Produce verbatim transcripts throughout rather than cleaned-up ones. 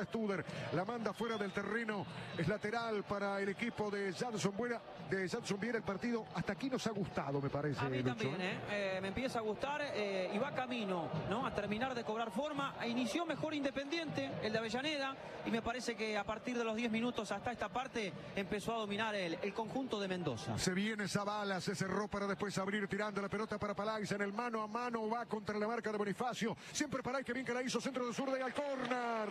está Studer, la manda fuera del terreno, es lateral para el equipo de Jansson Buena, de Jansson Viera. El partido hasta aquí nos ha gustado, me parece. A mí Lucho, también, ¿eh? Eh, me empieza a gustar eh, y va camino, ¿no?, a terminar de cobrar forma. Inició mejor Independiente, el de Avellaneda, y me parece que a partir de los diez minutos hasta esta parte empezó a dominar el, el conjunto de Mendoza. Se viene Zavala, se cerró para después abrir, tirando la pelota para Palais en el mano a mano, va contra la marca de Bonifacio. Siempre Palais, que bien que la hizo, centro de zurda y al córner.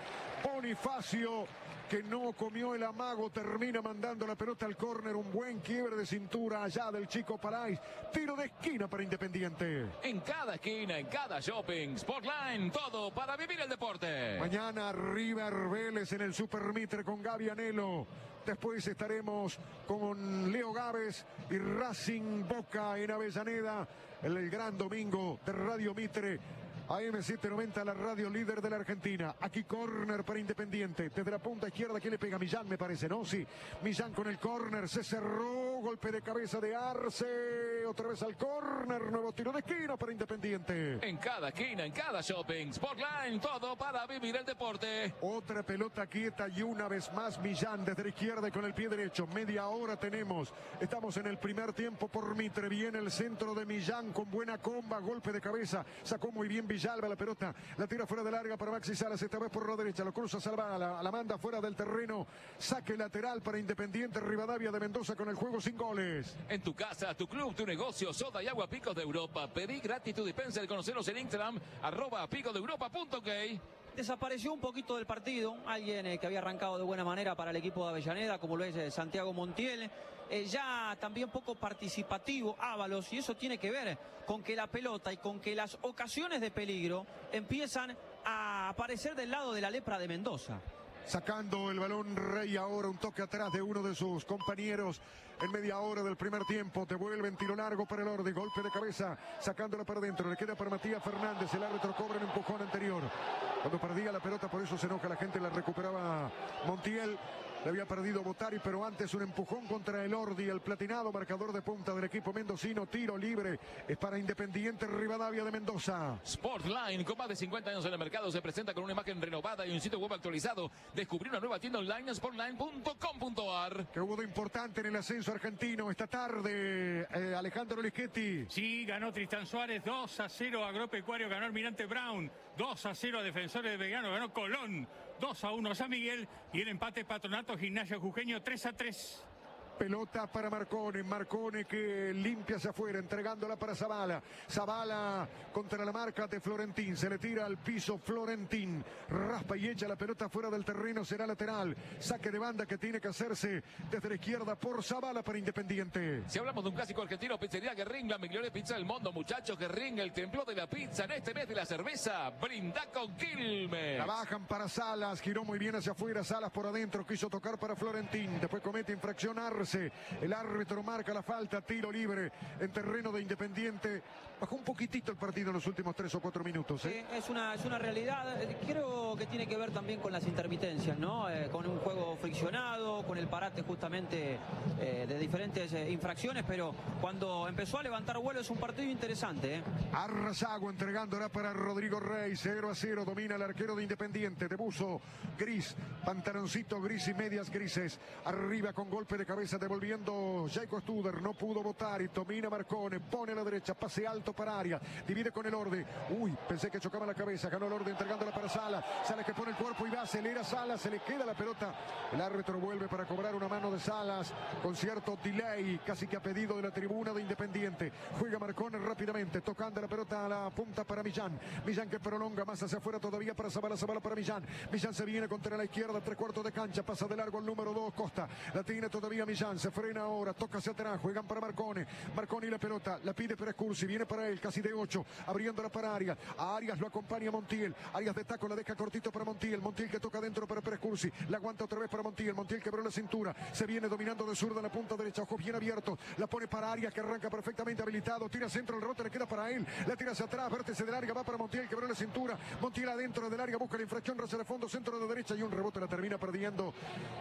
Bonifacio, que no comió el amago, termina mandando la pelota al córner. Un buen quiebre de cintura allá del chico Palais. Tiro de esquina para Independiente. En cada esquina, en cada shopping, Sportline, todo para vivir el deporte. Mañana River Vélez en el Super Mitre con Gaby Anelo. Después estaremos con Leo Gávez y Racing Boca en Avellaneda. El, el gran domingo de Radio Mitre. A M setecientos noventa, la radio líder de la Argentina. Aquí córner para Independiente. Desde la punta izquierda, ¿quién le pega? Millán, me parece, ¿no? Sí. Millán con el córner. Se cerró. Golpe de cabeza de Arce. Otra vez al córner. Nuevo tiro de esquina para Independiente. En cada esquina, en cada shopping, Sportline, todo para vivir el deporte. Otra pelota quieta y una vez más Millán desde la izquierda y con el pie derecho. Media hora tenemos. Estamos en el primer tiempo por Mitre. Viene el centro de Millán con buena comba. Golpe de cabeza. Sacó muy bien Millán. Villalba la pelota, la tira fuera de larga para Maxi Salas, esta vez por la derecha, lo cruza Salva, la, la manda fuera del terreno, saque lateral para Independiente Rivadavia de Mendoza con el juego sin goles. En tu casa, tu club, tu negocio, soda y agua Picos de Europa. Pedí gratis tu dispenser, conoceros en Instagram, arroba picos de europa punto ok. Desapareció un poquito del partido alguien eh, que había arrancado de buena manera para el equipo de Avellaneda, como lo es eh, Santiago Montiel, eh, ya también poco participativo Ábalos, y eso tiene que ver con que la pelota y con que las ocasiones de peligro empiezan a aparecer del lado de la lepra de Mendoza. Sacando el balón Rey ahora, un toque atrás de uno de sus compañeros en media hora del primer tiempo. Te vuelven tiro largo para el Ordi, golpe de cabeza, sacándola para adentro, le queda para Matías Fernández, el árbitro cobra un empujón anterior. Cuando perdía la pelota, por eso se enoja la gente, la recuperaba Montiel. Le había perdido Botari, pero antes un empujón contra el Ordi, el platinado marcador de punta del equipo mendocino. Tiro libre es para Independiente Rivadavia de Mendoza. Sportline, con más de cincuenta años en el mercado, se presenta con una imagen renovada y un sitio web actualizado. Descubrí una nueva tienda online, sportline punto com punto ar. Que hubo de importante en el ascenso argentino esta tarde, eh, Alejandro Lischetti. Sí, ganó Tristan Suárez, dos a cero Agropecuario, ganó Almirante Brown, dos a cero a Defensores de Belgrano, ganó Colón, dos a uno San Miguel, y el empate Patronato Gimnasia Jujeño tres a tres. Pelota para Marcone, Marcone que limpia hacia afuera, entregándola para Zavala. Zavala contra la marca de Florentín, se le tira al piso Florentín, raspa y echa la pelota fuera del terreno, será lateral. Saque de banda que tiene que hacerse desde la izquierda por Zavala para Independiente. Si hablamos de un clásico argentino, Pizzería Guerrín, la mejor pizza del mundo, muchachos. Guerrín, el templo de la pizza. En este mes de la cerveza, brinda con Quilmes. La bajan para Salas, giró muy bien hacia afuera, Salas por adentro, quiso tocar para Florentín, después comete infracción Arce. El árbitro marca la falta, tiro libre en terreno de Independiente. Bajó un poquitito el partido en los últimos tres o cuatro minutos. ¿eh? Sí, es una, es una realidad. Creo que tiene que ver también con las intermitencias, ¿no? Eh, con un juego friccionado, con el parate justamente eh, de diferentes eh, infracciones, pero cuando empezó a levantar vuelo es un partido interesante. ¿eh? Arrasago entregándola para Rodrigo Rey, cero a cero, domina el arquero de Independiente, de buzo gris, pantaloncito gris y medias grises. Arriba con golpe de cabeza, devolviendo Jacob Studer, no pudo votar y domina Marcone, pone a la derecha, pase alto para Arias, divide con el Ordi. Uy, pensé que chocaba la cabeza, ganó el Ordi entregándola para Salas, Salas que pone el cuerpo y va, acelera Salas, se le queda la pelota. El árbitro vuelve para cobrar una mano de Salas con cierto delay, casi que a pedido de la tribuna de Independiente. Juega Marcone rápidamente, tocando la pelota a la punta para Millán. Millán que prolonga más hacia afuera todavía para Zavala, Zavala para Millán. Millán se viene contra la izquierda, tres cuartos de cancha, pasa de largo el número dos, Costa. La tiene todavía Millán, se frena ahora, toca hacia atrás, juegan para Marcone. Marcone y la pelota, la pide para Escursi, viene para él, casi de ocho, abriéndola para Arias. A Arias lo acompaña Montiel. Arias de taco, la deja cortito para Montiel. Montiel que toca dentro para Escursi, la aguanta otra vez para Montiel. Montiel quebró la cintura, se viene dominando de zurda en la punta derecha, ojos bien abiertos, la pone para Arias que arranca perfectamente habilitado, tira centro, el rebote le queda para él, la tira hacia atrás, vértice de larga, va para Montiel, quebró la cintura. Montiel adentro de larga, busca la infracción, raza de fondo, centro de derecha y un rebote, la termina perdiendo.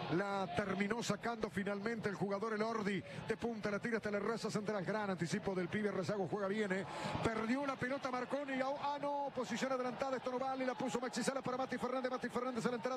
La terminó sacando finalmente el jugador el Ordi, de punta, la tira hasta la raza central. Gran anticipo del pibe Rezago, juega bien, eh. Perdió la pelota Marconi, ah no, posición adelantada, esto no vale, la puso Maxi Sala para Mati Fernández, Mati Fernández a la entrada.